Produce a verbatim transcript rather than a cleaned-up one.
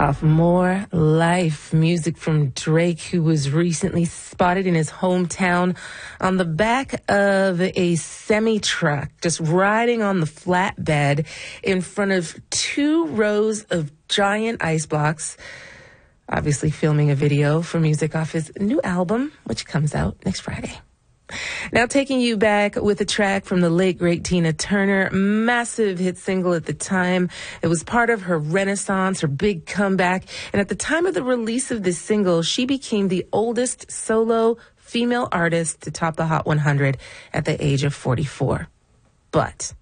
Off More Life, music from Drake, who was recently spotted in his hometown on the back of a semi-truck, just riding on the flatbed in front of two rows of giant ice blocks, obviously filming a video for music off his new album, which comes out next Friday. Now taking you back with a track from the late, great Tina Turner, massive hit single at the time. It was part of her renaissance, her big comeback. And at the time of the release of this single, she became the oldest solo female artist to top the Hot one hundred at the age of forty-four. But